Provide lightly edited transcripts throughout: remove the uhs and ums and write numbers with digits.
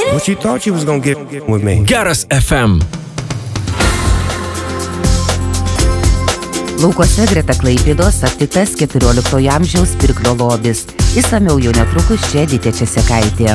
What you thought you was gonna get with me? Geras FM. Laukuose greta Klaipėdos aptiktas 14 amžiaus pirklio lobis. Išsamiau jau netrukus čia Editė Česekaitė.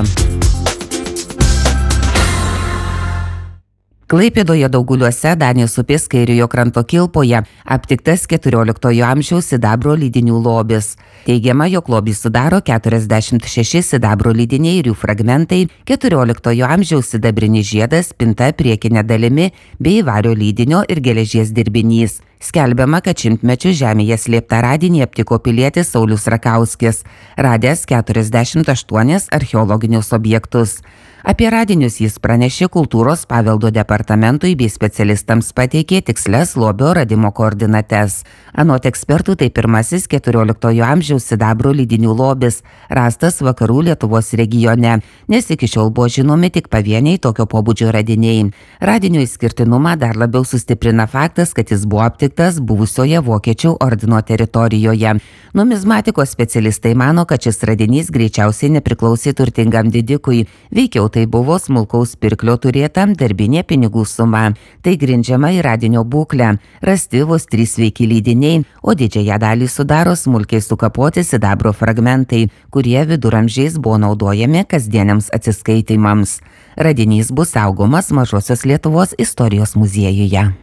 Klaipėdoje Dauguliuose Danės upės kairiojo kranto kilpoje aptiktas 14 amžiaus sidabro lydinių lobis. Teigiama, jog lobį sudaro 46 sidabro lydiniai ir jų fragmentai, 14 amžiaus sidabrinis žiedas, spinta priekinė dalimi bei vario lydinio ir geležies dirbinys. Skelbiama, kad šimtmečių žemėje slėptą radinį aptiko pilietis Saulius Rakauskis, radęs 48 archeologinius objektus. Apie radinius jis pranešė kultūros paveldo departamentui bei specialistams pateikė tikslias lobio radimo koordinates. Anot ekspertų, tai pirmasis 14 amžiaus sidabro lydinių lobis, rastas vakarų Lietuvos regione, nes iki šiol buvo žinomi tik pavieniai tokio pobūdžio radiniai. Radinio išskirtinumą dar labiau sustiprina faktas, kad jis buvo aptiktas buvusioje Vokiečių ordino teritorijoje. Numizmatikos specialistai mano, kad šis radinys greičiausiai nepriklausė turtingam didikui, veikiau tai buvo smulkaus pirklio turėta darbinė pinigų suma. Tai grindžiama į radinio būklę. Rasti vos 3 sveiki lydiniai, o didžiąją dalį sudaro smulkiai sukapoti sidabro fragmentai, kurie viduramžiais buvo naudojami kasdieniams atsiskaitimams. Radinys bus saugomas Mažosios Lietuvos istorijos muziejuje.